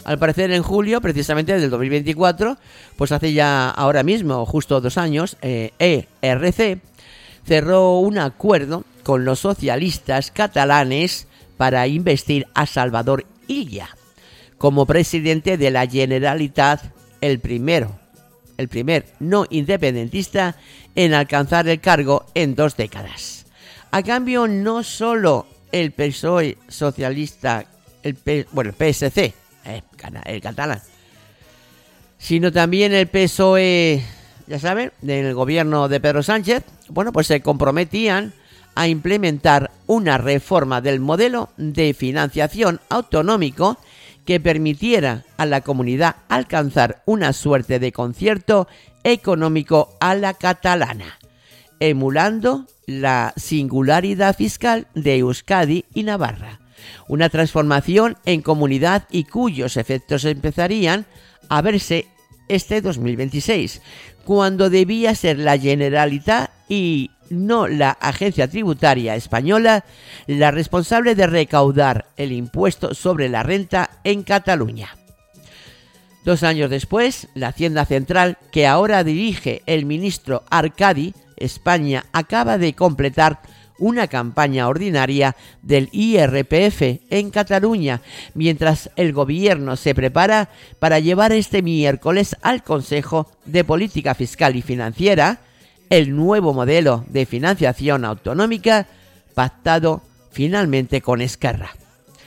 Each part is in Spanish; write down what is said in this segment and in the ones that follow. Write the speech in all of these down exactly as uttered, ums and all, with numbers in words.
Al parecer en julio, precisamente del dos mil veinticuatro, pues hace ya ahora mismo, justo dos años, eh, E R C cerró un acuerdo con los socialistas catalanes para investir a Salvador Illa como presidente de la Generalitat, el primero, el primer no independentista en alcanzar el cargo en dos décadas. A cambio, no solo el P S O E socialista, el P, bueno, el P S C, eh, el catalán, sino también el P S O E, ya saben, del gobierno de Pedro Sánchez, bueno, pues se comprometían a implementar una reforma del modelo de financiación autonómico que permitiera a la comunidad alcanzar una suerte de concierto económico a la catalana, emulando la singularidad fiscal de Euskadi y Navarra, una transformación en comunidad y cuyos efectos empezarían a verse este dos mil veintiséis, cuando debía ser la Generalitat y no la Agencia Tributaria Española la responsable de recaudar el impuesto sobre la renta en Cataluña. Dos años después, la Hacienda Central, que ahora dirige el ministro Arcadi, España acaba de completar una campaña ordinaria del I R P F en Cataluña, mientras el gobierno se prepara para llevar este miércoles al Consejo de Política Fiscal y Financiera el nuevo modelo de financiación autonómica pactado finalmente con Esquerra.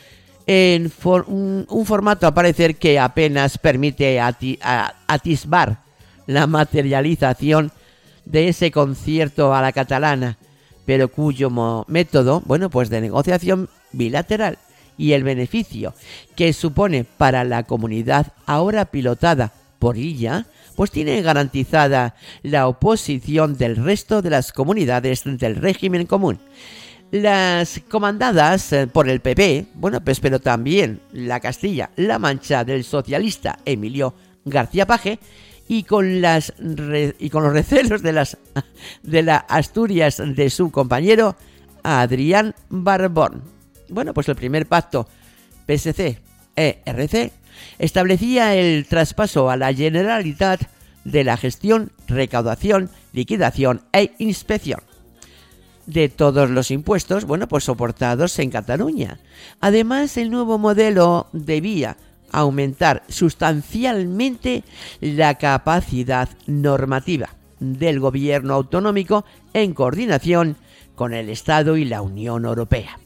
En for, un, un formato a parecer que apenas permite ati, a, atisbar la materialización de ese concierto a la catalana, pero cuyo mo, método, bueno, pues de negociación bilateral y el beneficio que supone para la comunidad ahora pilotada por Illa, pues tiene garantizada la oposición del resto de las comunidades del régimen común. Las comandadas por el P P, bueno, pues pero también la Castilla-La Mancha del socialista Emilio García Paje, y con las re, y con los recelos de las de la Asturias de su compañero Adrián Barbón. Bueno, pues el primer pacto P S C E R C establecía el traspaso a la Generalitat de la gestión, recaudación, liquidación e inspección de todos los impuestos, bueno, pues soportados en Cataluña. Además, el nuevo modelo debía aumentar sustancialmente la capacidad normativa del gobierno autonómico en coordinación con el Estado y la Unión Europea.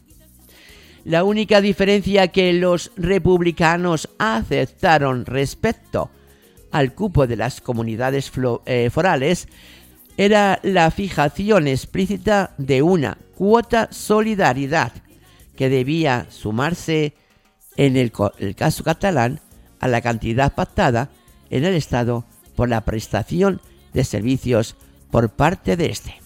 La única diferencia que los republicanos aceptaron respecto al cupo de las comunidades forales era la fijación explícita de una cuota solidaridad que debía sumarse en el, el caso catalán a la cantidad pactada en el Estado por la prestación de servicios por parte de este.